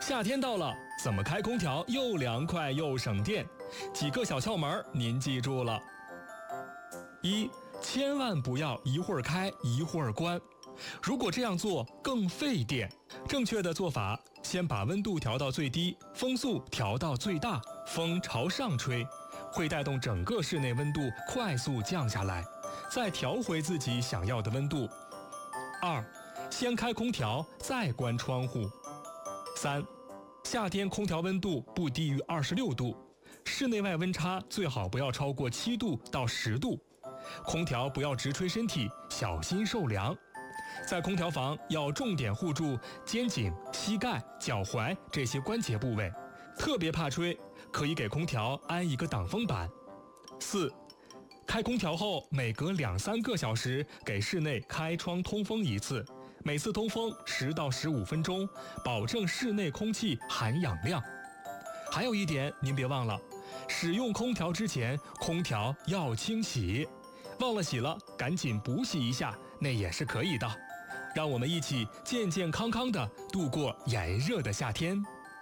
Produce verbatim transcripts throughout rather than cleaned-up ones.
夏天到了，怎么开空调又凉快又省电？几个小窍门您记住了。一，千万不要一会儿开一会儿关，如果这样做更费电。正确的做法，先把温度调到最低，风速调到最大，风朝上吹，会带动整个室内温度快速降下来，再调回自己想要的温度。二，先开空调再关窗户。三，夏天空调温度不低于二十六度，室内外温差最好不要超过七度到十度，空调不要直吹身体，小心受凉。在空调房要重点护住肩颈、膝盖、脚踝这些关节部位，特别怕吹，可以给空调安一个挡风板。四，开空调后每隔两三个小时给室内开窗通风一次，每次通风十到十五分钟，保证室内空气含氧量。还有一点您别忘了，使用空调之前空调要清洗，忘了洗了赶紧补洗一下，那也是可以的。让我们一起健健康康的度过炎热的夏天。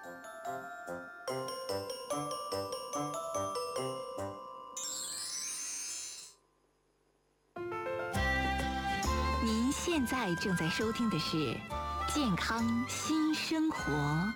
您现在正在收听的是健康新生活。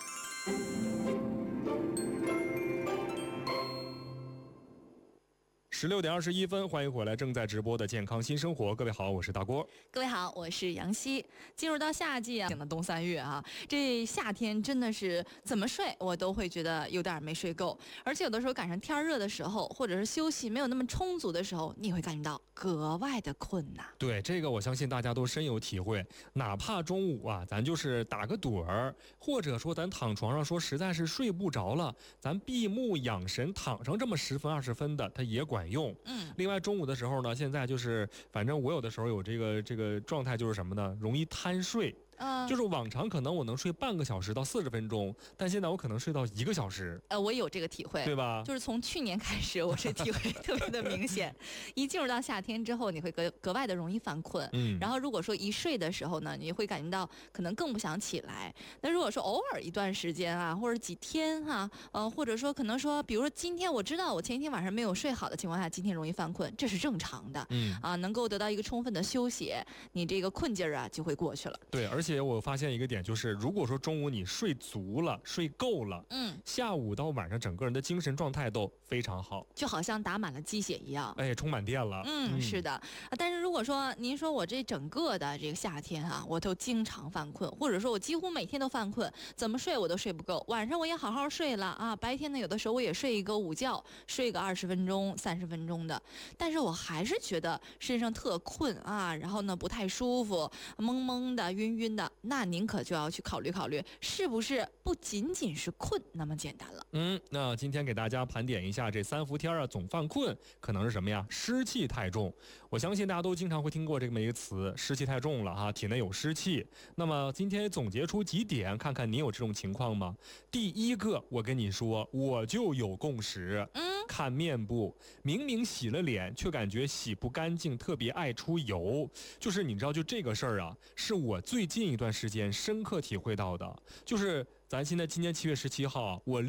十六点二十一分，欢迎回来，正在直播的健康新生活。各位好，我是大郭。 各位好，我是杨希。进入到夏季啊，的冬三月啊，这夏天真的是怎么睡我都会觉得有点没睡够，而且有的时候赶上天热的时候，或者是休息没有那么充足的时候，你会感觉到格外的困难。 对，这个我相信大家都深有体会。哪怕中午啊，咱就是打个盹儿，或者说咱躺床上说实在是睡不着了，咱闭目养神躺上这么十分二十分的，它也管用。用， 嗯， 另外中午的时候呢，现在就是反正我有的时候有这个这个状态就是什么呢？容易贪睡。 嗯， 就是往常可能我能睡半个小时到四十分钟，但现在我可能睡到一个小时。 呃，我有这个体会， 对吧？ 就是从去年开始，我是体会特别的明显。一进入到夏天之后，你会格格外的容易犯困。 嗯， 然后如果说一睡的时候呢，你会感觉到可能更不想起来。那如果说偶尔一段时间啊，或者几天哈、啊，呃，或者说可能说，比如说今天我知道我前一天晚上没有睡好的情况下，今天容易犯困，这是正常的。 嗯， 啊，能够得到一个充分的休息，你这个困劲儿啊就会过去了。 对，而且我发现一个点就是，如果说中午你睡足了、睡够了， 嗯， 下午到晚上整个人的精神状态都非常好， 就好像打满了鸡血一样， 哎，充满电了。 嗯，嗯是的。但是如果说您说我这整个的这个夏天啊，我都经常犯困，或者说我几乎每天都犯困，怎么睡我都睡不够，晚上我也好好睡了啊，白天呢有的时候我也睡一个午觉，睡个二十分钟、三十分钟的，但是我还是觉得身上特困啊，然后呢不太舒服，懵懵的、晕晕的，那您可就要去考虑考虑，是不是不仅仅是困那么简单了。 嗯，那今天给大家盘点一下这三伏天啊，总犯困可能是什么呀？湿气太重。我相信大家都经常会听过这么一个词，湿气太重了哈，体内有湿气。那么今天总结出几点，看看你有这种情况吗？第一个，我跟你说，我就有共识。 嗯。 看面部，明明洗了脸，却感觉洗不干净，特别爱出油。就是你知道，就这个事儿啊，是我最近一段时间深刻体会到的。就是咱现在今年七月十七号，我